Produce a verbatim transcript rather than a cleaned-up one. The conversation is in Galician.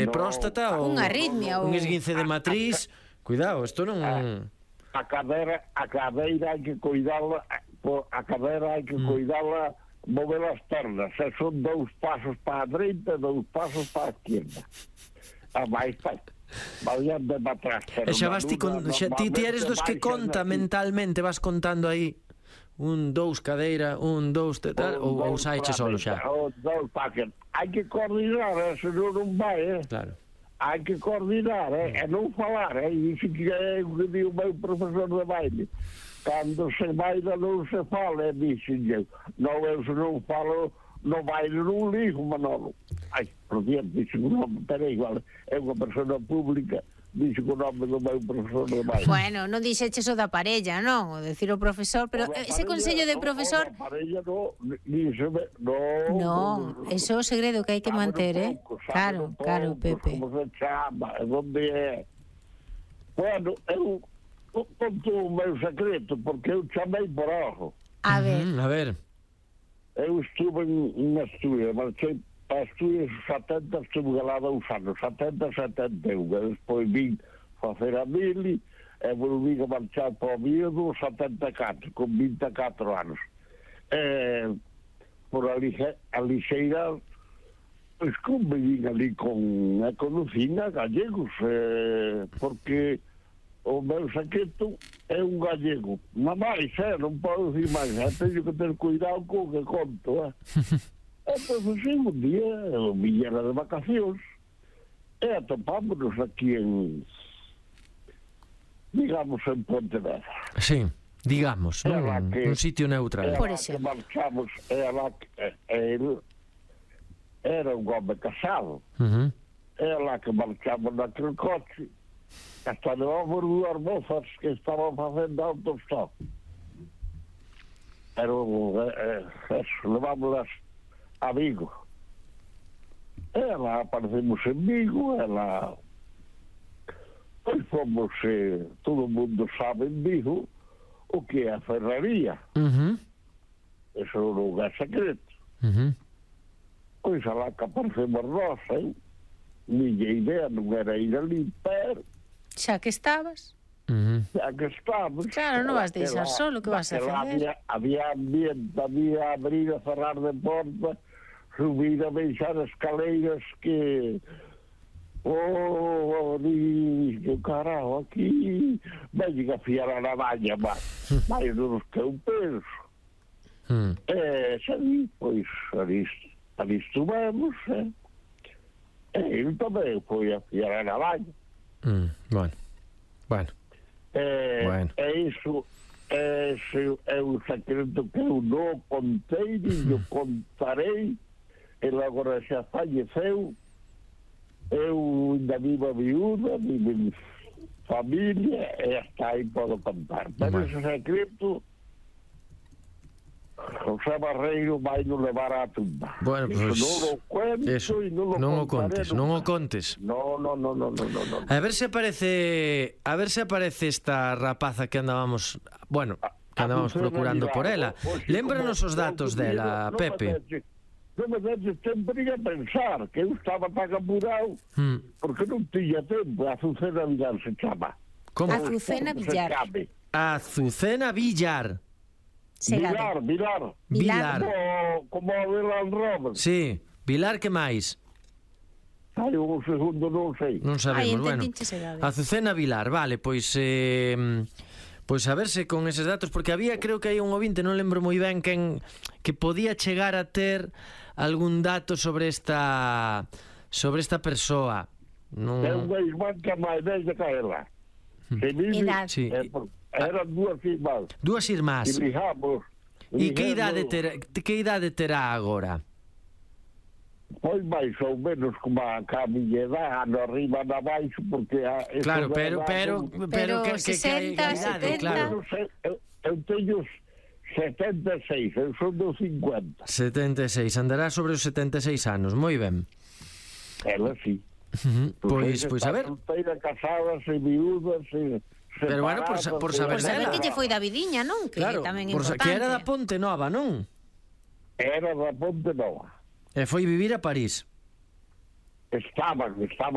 de próstata ou unha arritmia un ou esguince de matriz. Cuidado, isto non... A cadeira, a cadeira hai que cuidala, a cadeira hai que Mm. cuidala, mover as pernas, e son dous pasos para a dereita e dous pasos para a izquierda. A máis pa, vayan de para atrás. E xa vas ti, con, xa, ti, ti eres dos que conta mentalmente, vas contando aí un, dous, cadeira, un, dous, te, tal, ou, ou saiche solo xa? Un, dous, para hai que coordinar, eh, senón non vai, eh? Claro. Hai que coordinar, eh? E non falar, eh? Iso que é o que di o meu profesor de baile. Cando se baila non se fala, e dixen eu. Non, eu se non falo no baile non ligo, Manolo. Ai, por cierto, dixen o nome, pero é igual, é unha persona pública, dixen o nome do meu profesor de baile. Bueno, non dixeches o da parella, non? O decir o profesor, pero ese consello de profesor... O da parella non, díxeme, non... No, eso é o segredo que hai que manter, eh? Claro, claro, Pepe. Como se chama, onde é... Bueno, eu conto o meu secreto, porque eu chamei por ojo. A ver. Mm, a ver. Eu estuve en Asturias, marchei para Asturias setenta, estuve lá dous anos, setenta, setenta e un, e despois vim facer a mili, e volví a marchar para o Miedo setenta e catro, con vinte e catro anos. E, por a, lige, a lixeira, pois convivín ali con, e conocín a gallegos, eh, porque o meu secreto é un gallego. Non máis, eh, non podo dicir máis, eh, teño que ter cuidado co que conto, eh. Entón, sí, un día, o viñera de vacacións, e atopámonos aquí en, digamos, en Pontevedra. Sí, digamos, non? Un sitio neutral. Por exemplo. Marchamos, era que ele era un home casado. Uh -huh. Era que marchamos naquele coche, hasta levamos dúas mozas que estaban facendo autostop. Pero, eh, eso, levámolas a Vigo. Ela aparecemos en Vigo, ela... Pois fomos, eh, todo o mundo sabe en Vigo o que é a ferraría. Uh -huh. Eso non é secreto. Uh -huh. Pois alá que aparecemos nós, eh? Miña idea non era ir ali, pero... Xa que estabas... Uh -huh. xa que estamos... Claro, non vas deixar solo, que vas a facer? Había, había ambiente, había abrir e cerrar de porta, subir a baixar escaleiras que... Oh, di, que carajo, aquí... Veñen a fiar a navalla, máis, máis dos que eu penso. Mm. E, ali, pois, ali, ali estuvemos, eh? E ele tamén foi a fiar a navalla. Mm. Bueno, bueno. Eh, bueno. E iso ese é un secreto que eu non contei, ni o contarei. Ele agora xa falleceu. Eu ainda vivo a viúda, vivo en familia, e hasta aí podo contar. Pero bueno, ese secreto José Barreiro vai non levar a tumba. Bueno, pues, non o cuento eso, e non o non o contes, non o contes. No, no, no, no, no, no, no. A ver se aparece, a ver se aparece esta rapaza que andábamos, bueno, que andábamos procurando por ela. Lémbranos os datos dela, Pepe. Non me deches tempo ni a pensar, que eu estaba tan apurado, mm. porque non tiña tempo. Azucena Villar se chama. Como? Azucena Villar. Azucena Villar. Vilar, Vilar. Vilar. Como, como a Vilar Robert. Sí, Vilar que máis? Ai, un segundo non sei. Non sabemos, bueno. Azucena Vilar, vale, pois... Eh, pois a verse con eses datos, porque había, creo que hai un ouvinte, non lembro moi ben quen, que podía chegar a ter algún dato sobre esta sobre esta persoa. Non... É unha irmán que máis desde caela. Sí. Eran dúas irmás. Dúas irmás. E lijamos. E que idade terá, que idade terá agora? Pois máis ou menos como a miña edad, ano arriba, ano abaixo, porque... A, claro, pero, pero, pero, pero que, sesenta, que, que idade, setenta... Claro. Eu, eu teño setenta e seis, eu son dos cincuenta. setenta e seis, andará sobre os setenta e seis anos, moi ben. Ela sí. Uh -huh. Pois, pois a ver. Solteira, casada, se viúda, se... Pero bueno, por, por saber por saber dela. que lle foi da vidiña, non? Que claro, tamén é por importante. Que era da Ponte Nova, non? Era da Ponte Nova. E foi vivir a París. Estaban, estaban